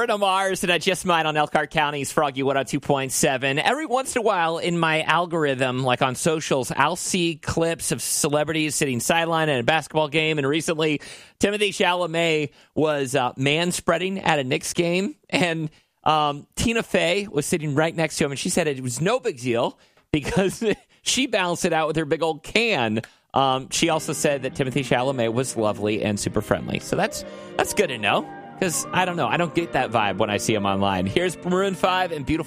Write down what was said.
Bruno Mars and I Just Might on Elkhart County's Froggy 102.7. Every once in a while in my algorithm, like on socials, I'll see clips of celebrities sitting sideline at a basketball game. And recently, Timothée Chalamet was man-spreading at a Knicks game. And Tina Fey was sitting right next to him. And she said it was no big deal because she balanced it out with her big old can. She also said that Timothée Chalamet was lovely and super friendly. So that's good to know. Because, I don't know, I don't get that vibe when I see him online. Here's Maroon 5 and Beautiful